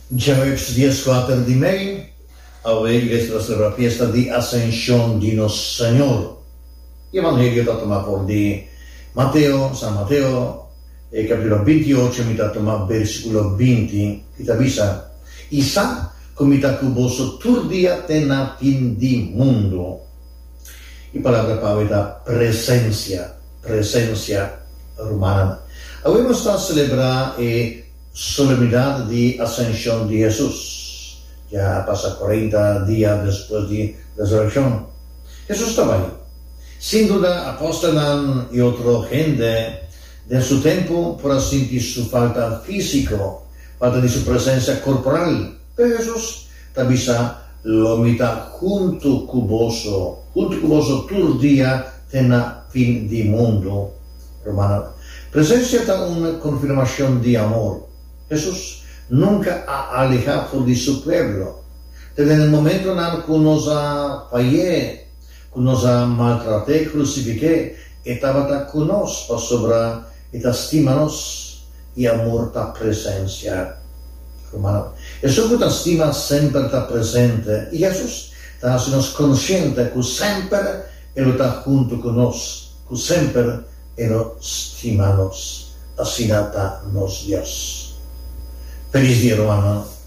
Já estes dias 4 de maio, a igreja celebra a festa de Ascensão de Nosso Senhor. O Evangelho está tomado por de Mateo, San Mateo, capítulo 28, mi está tomado versículo 20, que te avisa, e sa como está cuboso turdia tena fin de mundo. E palavra para da presença romana. Hoje nós estamos a celebrar a solemnidade de Ascensão de Jesus. Já passa 40 dias depois de resurreição. Jesus estava aí. Sem dúvida, apóstolos e outra gente de seu tempo para sentir sua falta física, falta de sua presença corporal. Mas Jesus também lo está junto com vosotros todo dia na fim de mundo. Romana. Presença é uma confirmação de amor. Jesus nunca ha alejado de seu povo. Desde o momento em que nos ha fallado, que nos ha maltratado, crucificado, estava conosco para sobrar e estima-nos e amor da presença. Romano. Jesus que estima sempre está presente e Jesus está nos consciente que sempre Ele está junto conosco, que sempre Ele estima-nos. Assim está nos Deus. Feliz dia, Romano.